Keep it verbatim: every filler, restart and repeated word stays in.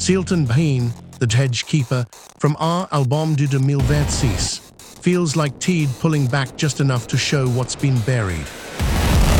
Sealton Bain, the hedge keeper, from our album du deux mille vingt-six, feels like Teed pulling back just enough to show what's been buried.